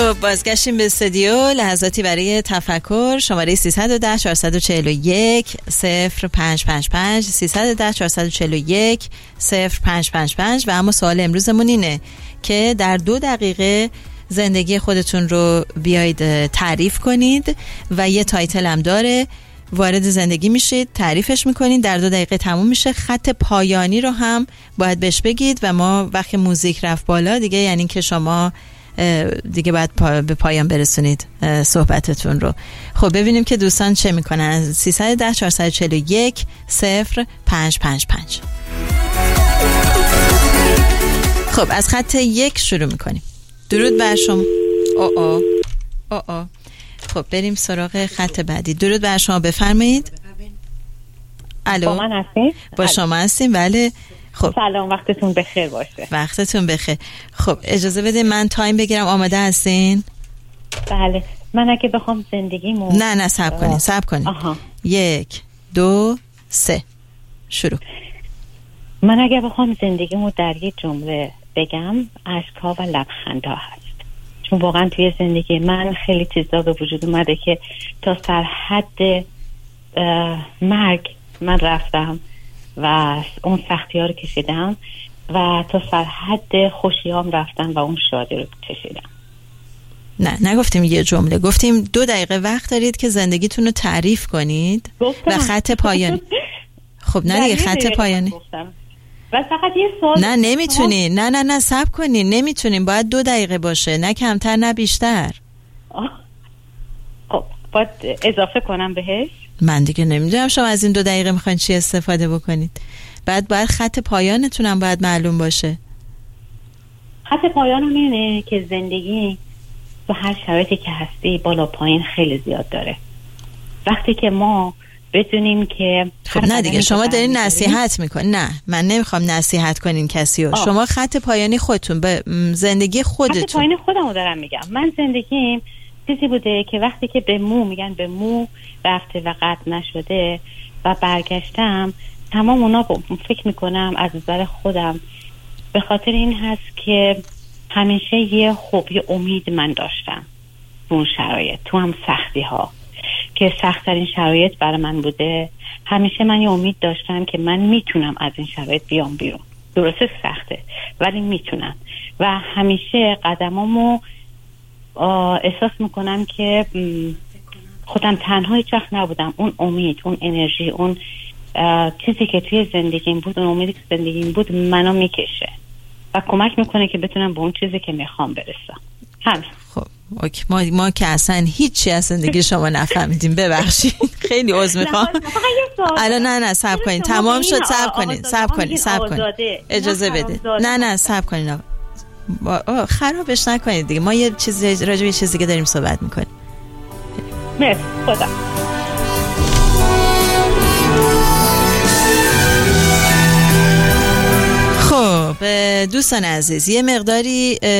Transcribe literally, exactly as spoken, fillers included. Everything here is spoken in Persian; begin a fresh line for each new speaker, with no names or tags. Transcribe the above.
خب بازگشتیم به استودیو. لحظاتی برای تفکر. شماره سیصد و ده چهارصد و چهل و یک صفر پنج پنج پنج سیصد و ده چهارصد و چهل و یک صفر پنج پنج پنج. و اما سوال امروزمون اینه که در دو دقیقه زندگی خودتون رو بیایید تعریف کنید و یه تایتل هم داره. وارد زندگی میشید، تعریفش میکنید، در دو دقیقه تموم میشه. خط پایانی رو هم باید بهش بگید و ما وقتی موزیک رفت بالا دیگه یعنی که شما دیگه باید پا به پایان برسونید صحبتتون رو. خب ببینیم که دوستان چه میکنن. سیصد و ده چهارصد و چهل و یک صفر پنج پنج پنج. خب از خط یک شروع میکنیم. درود بر شما. او او او او. خب بریم سراغ خط بعدی. درود بر شما، بفرمایید. الو،
با من هستین؟
با شما هستیم، بله. خب
سلام، وقتتون بخیر باشه.
وقتتون بخیر. خب اجازه بده من تایم بگیرم. آماده هستین؟
بله. من اگه بخوام زندگیمو
نه نه صبر کنین صبر کنین.
آها.
یک دو سه شروع.
من اگه بخوام زندگیمو در یک جمله بگم، اشک‌ها و لبخندها هست. چون واقعا توی زندگی من خیلی چیزا به وجود اومده که تا سرحد مرگ من رفتم و اون سختی ها رو کشیدم و تا سرحد خوشی هم رفتم و اون شادی رو کشیدم.
نه نگفتیم یه جمله، گفتیم دو دقیقه وقت دارید که زندگیتون رو تعریف کنید
گفتم.
و خط پایانی. خب نه دیگه خط پایانی.
و فقط یه سوال.
نه نمیتونین. نه نه نه صبر کنین. نمیتونین، باید دو دقیقه باشه، نه کمتر نه بیشتر.
خب باید اضافه کنم بهش؟
من دیگه نمیدونم شما از این دو دقیقه میخواین چی استفاده بکنید. بعد باید خط پایانتون هم باید معلوم باشه.
خط پایانم اینه که زندگی تو هر شرایطی که هستی بالا پایین خیلی زیاد داره. وقتی که ما بدونیم که
خب نه دیگه شما دارین نصیحت میکنین. نه من نمیخوام نصیحت کنین کسی رو. شما خط پایانی خودتون به زندگی خودتون.
خط پایانی خودمو دارم میگم. من زندگیم چیزی بوده که وقتی که به مو میگن به مو رفته و قطع نشده و برگشتم، تمام اونا فکر میکنم از نظر خودم به خاطر این هست که همیشه یه خوب یه امید من داشتم تو اون شرایط، تو هم سختی ها که سخت‌ترین شرایط برای من بوده. همیشه من یه امید داشتم که من میتونم از این شرایط بیام بیرون. درسته سخته ولی میتونم و همیشه قدمامو احساس میکنم که خودم تنها هیچ وقت نبودم. اون امید، اون انرژی، اون چیزی که توی زندگیم بود، اون امیدی که زندگیم بود منو میکشه و کمک میکنه که بتونم به اون چیزی که میخوام برسم. همین.
خب اوکی. ما ما که اصلا هیچی از زندگی شما نفهمیدیم، ببخشید. خیلی عذر میخوام. الان نه نه صبر کنین، تمام شد. صبر کنین صبر کنین صبر کنین اجازه بده. نه نه صبر کنین، خرابش نکنید دیگه. ما یه چیزی راجع به یه چیز دیگه داریم صحبت میکنیم.
مرسی. خدا.
خب دوستان عزیز، یه مقداری